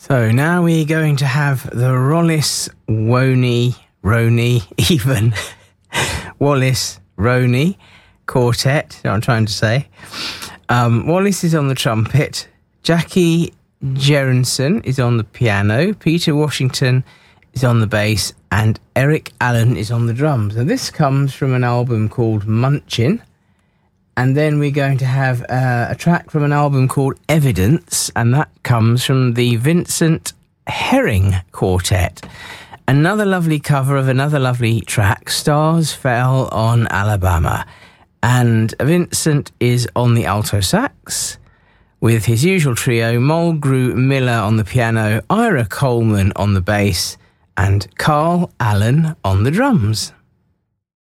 So now we're going to have the Rollis, Roney, even Wallace, Roney quartet, I'm trying to say. Wallace is on the trumpet, Jackie Jerensen is on the piano, Peter Washington is on the bass, and Eric Allen is on the drums. And this comes from an album called Munchin'. And then we're going to have a track from an album called Evidence, and that comes from the Vincent Herring Quartet. Another lovely cover of another lovely track, Stars Fell on Alabama. And Vincent is on the alto sax, with his usual trio, Mulgrew Miller on the piano, Ira Coleman on the bass, and Carl Allen on the drums.